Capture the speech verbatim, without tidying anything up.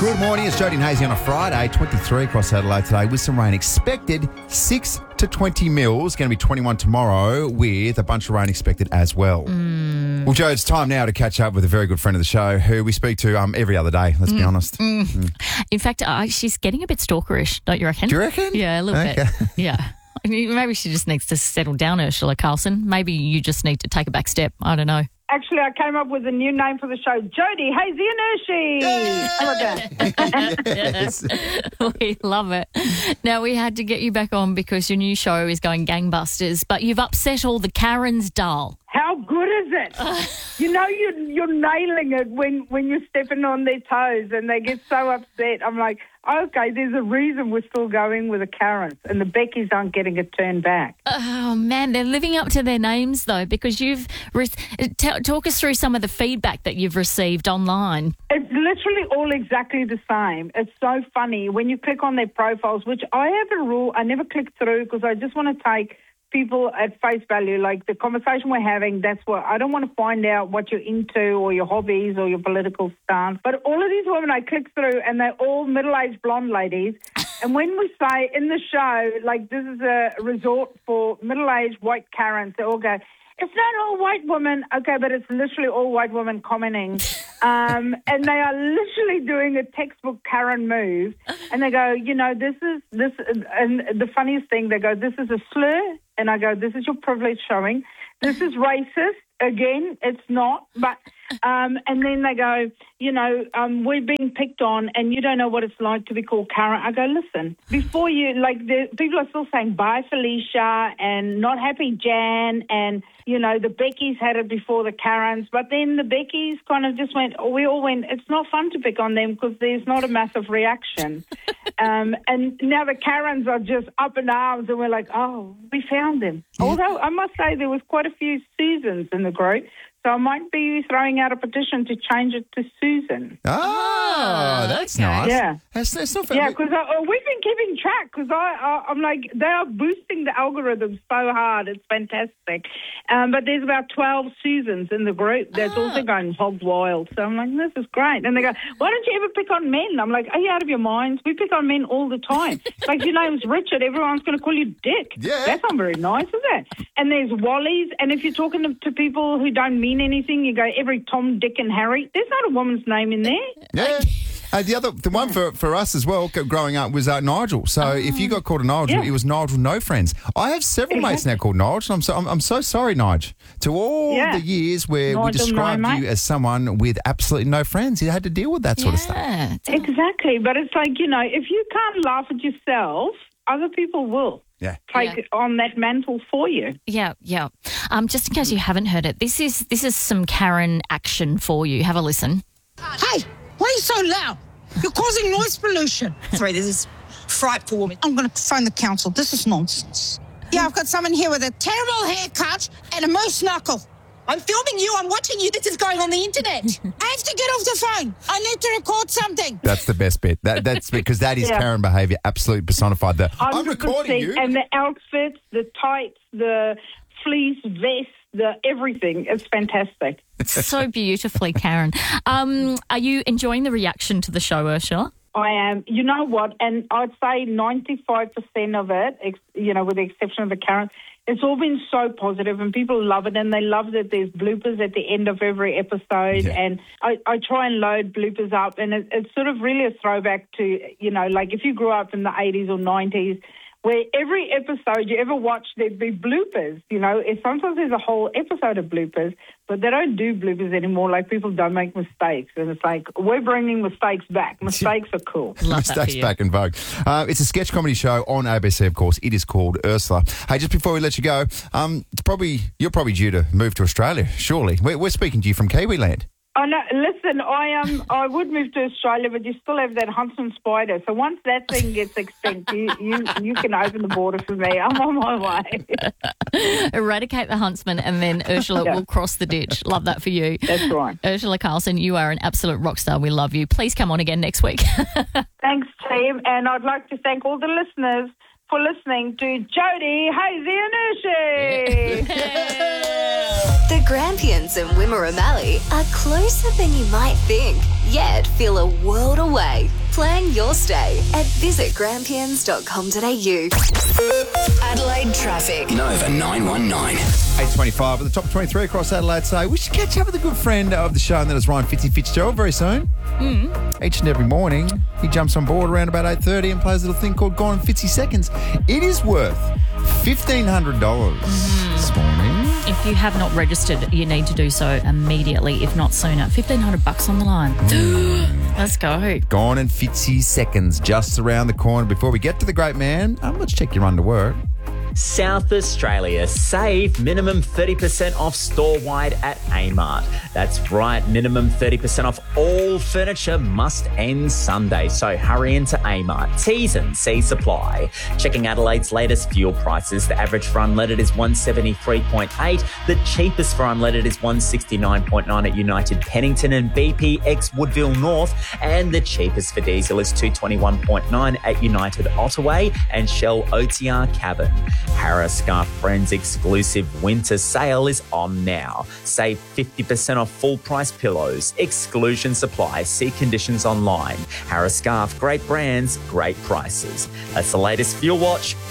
Good morning, it's Jody and Hazy on a Friday, twenty-three across Adelaide today with some rain expected, six to twenty mils, going to be twenty-one tomorrow with a bunch of rain expected as well. Mm. Well, Joe, it's time now to catch up with a very good friend of the show who we speak to um, every other day, let's mm. be honest. Mm. Mm. In fact, uh, she's getting a bit stalkerish, don't you reckon? Do you reckon? Yeah, a little okay. bit. Yeah. I mean, maybe she just needs to settle down, Ursula Carlson. Maybe you just need to take a back step. I don't know. Actually, I came up with a new name for the show, Jody, Hazy and Urshi. How about that? Yes. We love it. Now, we had to get you back on because your new show is going gangbusters, but you've upset all the Karens, doll. How good is it? You know, you're, you're nailing it when, when you're stepping on their toes and they get so upset. I'm like, okay, there's a reason we're still going with the Karens and the Beckys aren't getting it turned back. Oh, man, they're living up to their names, though, because you've... Re- t- talk us through some of the feedback that you've received online. It's literally all exactly the same. It's so funny. When you click on their profiles, which I have a rule, I never click through because I just want to take people at face value, like the conversation we're having, that's what I don't want to find out what you're into or your hobbies or your political stance. But all of these women I click through and they're all middle-aged blonde ladies. And when we say in the show, like this is a resort for middle-aged white Karens, they all go, it's not all white women. Okay, but it's literally all white women commenting. Um, and they are literally doing a textbook Karen move. And they go, you know, this is, this, and the funniest thing, they go, this is a slur. And I go, this is your privilege showing. This is racist. Again, it's not. But um, and then they go, you know, um, we're being picked on and you don't know what it's like to be called Karen. I go, listen, before you, like, the people are still saying bye Felicia and not happy Jan and, you know, the Beckys had it before the Karens. But then the Beckys kind of just went, we all went, it's not fun to pick on them because there's not a massive reaction. um, and now the Karens are just up in arms and we're like, oh, we found them. Although I must say there was quite a few Susans in the group. So I might be throwing out a petition to change it to Susan. Oh, that's okay. nice. Yeah. That's, that's not fair. Yeah, because we've been keeping track because I, I, I'm like, they are boosting the algorithm so hard. It's fantastic. Um, but there's about twelve Susans in the group that's oh. also going hog wild. So I'm like, this is great. And they go, why don't you ever pick on men? I'm like, are you out of your minds? We pick on men all the time. Like, your name's Richard, everyone's going to call you Dick. Yeah. That's not very nice, is it? And there's Wallies. And if you're talking to, to people who don't mean anything, you go every Tom, Dick and Harry. There's not a woman's name in there. Yeah. Uh, the other, the one for, for us as well, g- growing up, was uh, Nigel. So oh. if you got called a Nigel, Yeah. it was Nigel No Friends. I have several Exactly. mates now called Nigel. I'm so I'm, I'm so sorry, Nige, to all Yeah. the years where we Nigel, described no, you mate. as someone with absolutely no friends. You had to deal with that sort of stuff. Yeah. Exactly. But it's like, you know, if you can't laugh at yourself, other people will. Yeah. Take Yeah. on that mantle for you. Yeah, yeah. Um, just in case you haven't heard it, this is this is some Karen action for you. Have a listen. Hey, why are you so loud? You're causing noise pollution. Sorry, this is frightful woman. I'm going to phone the council. This is nonsense. Yeah, I've got someone here with a terrible haircut and a moose knuckle. I'm filming you. I'm watching you. This is going on the internet. I have to get off the phone. I need to record something. That's the best bit. That, that's because that is Yeah. Karen behavior, absolutely personified. The, I'm one hundred percent. recording you. And the outfits, the tights, the fleece vest, the everything. It's fantastic. So beautifully, Karen. Um, are you enjoying the reaction to the show, Ursula? I am. You know what? And I'd say ninety-five percent of it, ex- you know, with the exception of the Karen, it's all been so positive and people love it. And they love that there's bloopers at the end of every episode. Yeah. And I, I try and load bloopers up. And it, it's sort of really a throwback to, you know, like if you grew up in the eighties or nineties, where every episode you ever watch, there'd be bloopers, you know. It, sometimes there's a whole episode of bloopers, but they don't do bloopers anymore. Like, people don't make mistakes. And it's like, we're bringing mistakes back. Mistakes are cool. Love that for Mistakes you. back in vogue. Uh, it's a sketch comedy show on A B C, of course. It is called Ursula. Hey, just before we let you go, um, it's probably you're probably due to move to Australia, surely. We're, we're speaking to you from Kiwiland. Oh, no, listen, I um, I would move to Australia, but you still have that huntsman spider. So once that thing gets extinct, you, you, you can open the border for me. I'm on my way. Eradicate the huntsman and then Ursula Yeah. will cross the ditch. Love that for you. That's right. Ursula Carlson, you are an absolute rock star. We love you. Please come on again next week. Thanks, team. And I'd like to thank all the listeners for listening to Jody, Hazy and Urshi. The Grampians and Wimmer O'Malley are closer than you might think, yet feel a world away. Plan your stay at visit grampians dot com dot a u. Adelaide traffic. Nova nine one nine. eight twenty-five with the top twenty-three across Adelaide say we should catch up with a good friend of the show, and that is Ryan Fitzy Fitzgerald very soon. Mm. Each and every morning, he jumps on board around about eight thirty and plays a little thing called Gone in Fitzy Seconds. It is worth fifteen hundred dollars mm. this morning. If you have not registered, you need to do so immediately, if not sooner. fifteen hundred bucks on the line. Mm. Let's go. Gone in Fitzy Seconds, just around the corner. Before we get to the great man, um, let's check your underwork. South Australia. Save minimum thirty percent off store-wide at Amart. That's right, minimum thirty percent off all furniture must end Sunday. So hurry into Amart. T's and C's apply. Checking Adelaide's latest fuel prices. The average for unleaded is one seventy-three point eight. The cheapest for unleaded is one sixty-nine point nine at United Pennington and B P X Woodville North. And the cheapest for diesel is two twenty-one point nine at United Ottaway and Shell O T R Cabin. Harris Scarf Friends exclusive winter sale is on now. Save fifty percent off full price pillows. Exclusion supply. See conditions online. Harris Scarf, great brands, great prices. That's the latest Fuel Watch.